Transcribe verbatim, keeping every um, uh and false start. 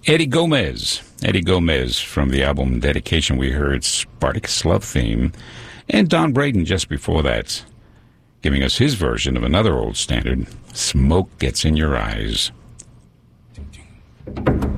Eddie Gomez. Eddie Gomez from the album Dedication. We heard Spartacus Love Theme. And Don Braden just before that, giving us his version of another old standard, Smoke Gets in Your Eyes.